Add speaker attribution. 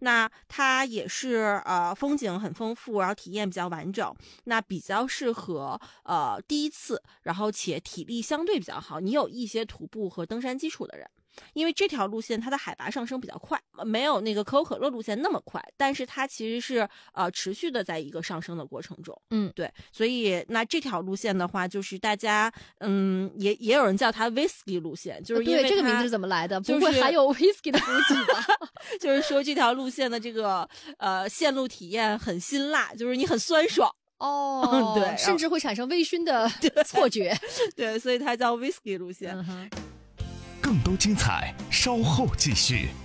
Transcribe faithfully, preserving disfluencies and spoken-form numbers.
Speaker 1: 那它也是呃风景很丰富，然后体验比较完整，那比较适合呃第一次，然后且体力相对比较好，你有一些徒步和登山基础的人。因为这条路线它的海拔上升比较快，没有那个可口可乐路线那么快，但是它其实是呃持续的在一个上升的过程中。
Speaker 2: 嗯，
Speaker 1: 对，所以那这条路线的话，就是大家嗯也也有人叫它 whisky 路线，就是因为
Speaker 2: 对这个名字是怎么来的？
Speaker 1: 就是、
Speaker 2: 不会还有 whisky 的补给吧？
Speaker 1: 就是说这条路线的这个呃线路体验很辛辣，就是你很酸爽。
Speaker 2: 哦，
Speaker 1: 对，
Speaker 2: 甚至会产生微醺的错觉。
Speaker 1: 对，所以它叫 whisky 路线。
Speaker 2: 嗯哼。
Speaker 3: 更多精彩，稍后继续。